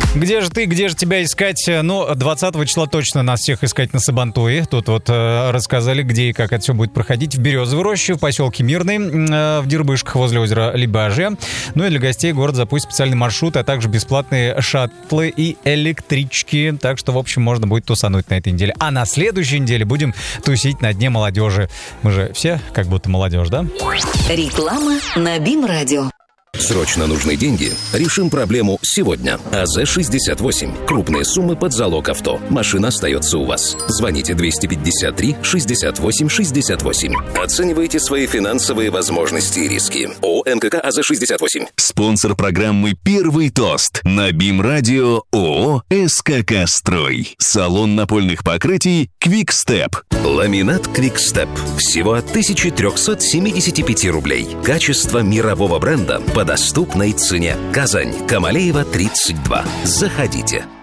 Где же ты, где же тебя искать? Ну, 20 числа точно нас всех искать на Сабантуе. Тут вот рассказали, где и как это все будет проходить. В Березовой роще, в поселке Мирный, в Дербышках возле озера Лебяжье. Ну и для гостей город запустит специальный маршрут, а также бесплатные шаттлы и электрички. Так что, в общем, можно будет тусануть на этой неделе. А на следующей неделе будем тусить на Дне молодежи. Мы же все как будто молодежь, да? Реклама на БИМ-радио. Срочно нужны деньги? Решим проблему сегодня. АЗ-68. Крупные суммы под залог авто. Машина остается у вас. Звоните 253-68-68. Оценивайте свои финансовые возможности и риски. ООО НКК АЗ-68. Спонсор программы «Первый тост» на БИМ-радио ООО СКК «Строй». Салон напольных покрытий «Квикстеп». Ламинат «Квикстеп». Всего от 1375 рублей. Качество мирового бренда по доступной цене. Казань, Камалеева, 32. Заходите.